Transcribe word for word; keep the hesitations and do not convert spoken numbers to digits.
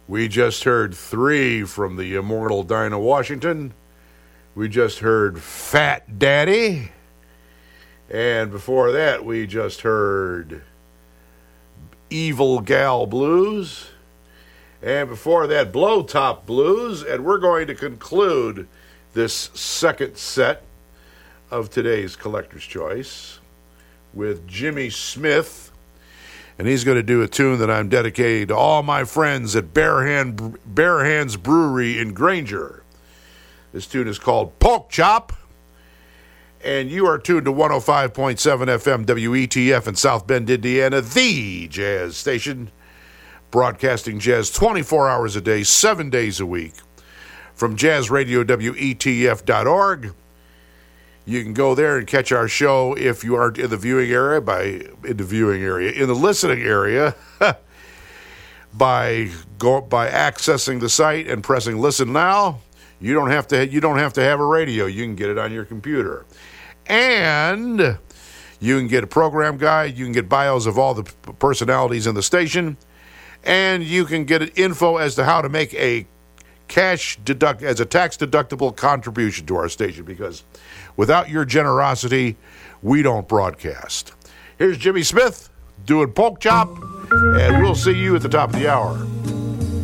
We just heard three from the immortal Dinah Washington. We just heard Fat Daddy. And before that, we just heard Evil Gal Blues. And before that, Blow Top Blues. And we're going to conclude this second set of today's Collector's Choice with Jimmy Smith. And he's going to do a tune that I'm dedicating to all my friends at Bare, Hand, Bare Hands Brewery in Granger. This tune is called Pork Chop. And you are tuned to one oh five point seven F M W E T F in South Bend, Indiana, the jazz station, broadcasting jazz twenty-four hours a day, seven days a week, from jazz radio W E T F dot org. You can go there and catch our show if you aren't in the viewing area, by in the viewing area, in the listening area, by go by accessing the site and pressing Listen Now. You don't have to. You don't have to have a radio. You can get it on your computer, and you can get a program guide. You can get bios of all the personalities in the station, and you can get info as to how to make a cash deduct as a tax deductible contribution to our station, because without your generosity, we don't broadcast. Here's Jimmy Smith doing Pork Chop, and we'll see you at the top of the hour.